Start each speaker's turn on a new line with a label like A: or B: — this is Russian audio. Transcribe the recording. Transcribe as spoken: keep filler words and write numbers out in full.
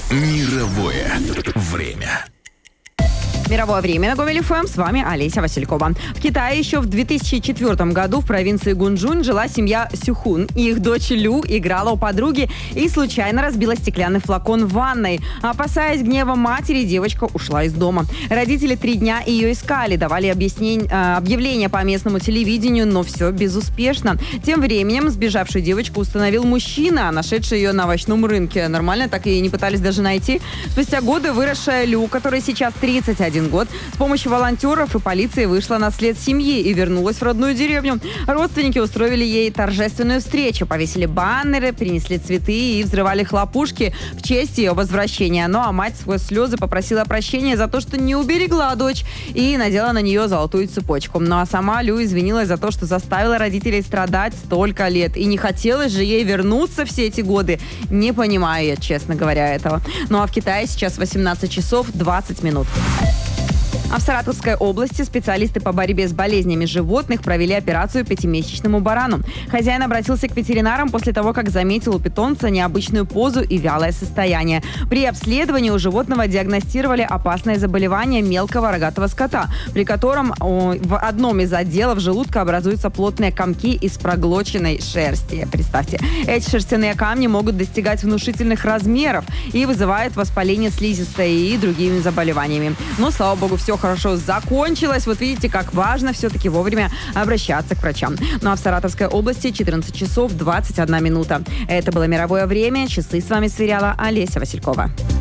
A: Мировое время.
B: Мировое время на Гомель эф эм. С вами Олеся Василькова. В Китае еще в две тысячи четвёртом году в провинции Гунчжунь жила семья Сюхун. Их дочь Лю играла у подруги и случайно разбила стеклянный флакон в ванной. Опасаясь гнева матери, девочка ушла из дома. Родители три дня ее искали, давали объяснень, объявления по местному телевидению, но все безуспешно. Тем временем сбежавшую девочку установил мужчина, нашедший ее на овощном рынке. Нормально, так и не пытались даже найти. Спустя годы выросшая Лю, которой сейчас тридцать один год, с помощью волонтеров и полиции вышла на след семьи и вернулась в родную деревню. Родственники устроили ей торжественную встречу, повесили баннеры, принесли цветы и взрывали хлопушки в честь ее возвращения. Ну а мать сквозь слезы попросила прощения за то, что не уберегла дочь и надела на нее золотую цепочку. Ну а сама Лю извинилась за то, что заставила родителей страдать столько лет. И не хотелось же ей вернуться все эти годы. Не понимаю я, честно говоря, этого. Ну а в Китае сейчас восемнадцать часов двадцать минут. А в Саратовской области специалисты по борьбе с болезнями животных провели операцию пятимесячному барану. Хозяин обратился к ветеринарам после того, как заметил у питомца необычную позу и вялое состояние. При обследовании у животного диагностировали опасное заболевание мелкого рогатого скота, при котором в одном из отделов желудка образуются плотные комки из проглоченной шерсти. Представьте, эти шерстяные камни могут достигать внушительных размеров и вызывают воспаление слизистой и другими заболеваниями. Но, слава богу, все хорошо закончилось. Вот видите, как важно все-таки вовремя обращаться к врачам. Ну а в Саратовской области четырнадцать часов двадцать одна минута. Это было мировое время. Часы с вами сверяла Олеся Василькова.